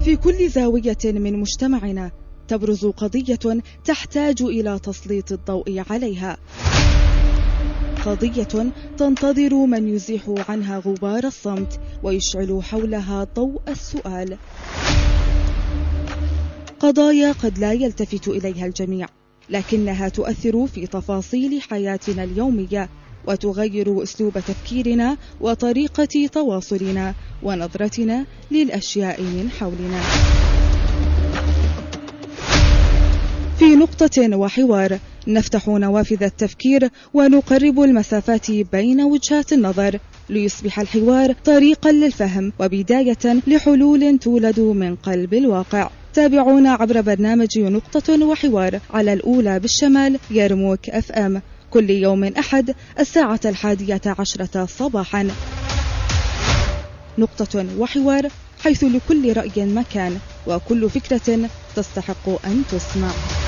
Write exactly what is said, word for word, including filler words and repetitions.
في كل زاوية من مجتمعنا تبرز قضية تحتاج إلى تسليط الضوء عليها، قضية تنتظر من يزيح عنها غبار الصمت ويشعل حولها ضوء السؤال. قضايا قد لا يلتفت إليها الجميع، لكنها تؤثر في تفاصيل حياتنا اليومية وتغير أسلوب تفكيرنا وطريقة تواصلنا ونظرتنا للأشياء من حولنا. في نقطة وحوار نفتح نوافذ التفكير ونقرب المسافات بين وجهات النظر ليصبح الحوار طريقا للفهم وبداية لحلول تولد من قلب الواقع. تابعونا عبر برنامج نقطة وحوار على الأولى بالشمال يرموك أف أم كل يوم أحد الساعة الحادية عشرة صباحا. نقطة وحوار، حيث لكل رأي مكان وكل فكرة تستحق أن تسمع.